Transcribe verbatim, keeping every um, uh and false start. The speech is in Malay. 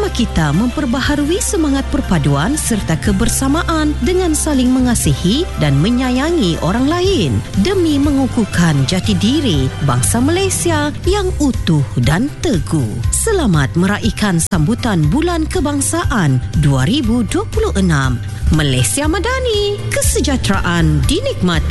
bersama kita memperbaharui semangat perpaduan serta kebersamaan dengan saling mengasihi dan menyayangi orang lain demi mengukuhkan jati diri bangsa Malaysia yang utuh dan teguh. Selamat meraihkan sambutan Bulan Kebangsaan dua ribu dua puluh enam. Malaysia Madani, kesejahteraan dinikmati.